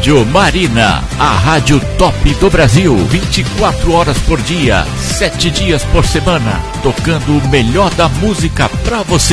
Rádio Marina, a rádio top do Brasil, 24 horas por dia, 7 dias por semana, tocando o melhor da música pra você.